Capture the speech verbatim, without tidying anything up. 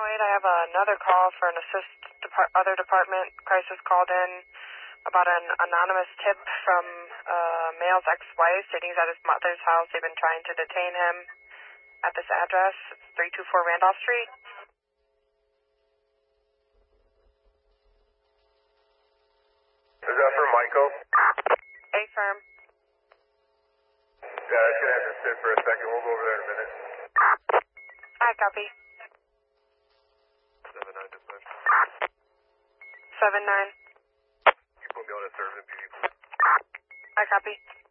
oh eight, I have another call for an assist depart other department. Crisis called in about an anonymous tip from a male's ex-wife stating he's at his mother's house. They've been trying to detain him at this address. It's three two four Randolph Street. Is that for Michael? A firm. Yeah, that's going to have to sit for a second. We'll go over there in a minute. I copy. seven nine dispatch. seven nine. You put me on a servant, beauty, please. I copy.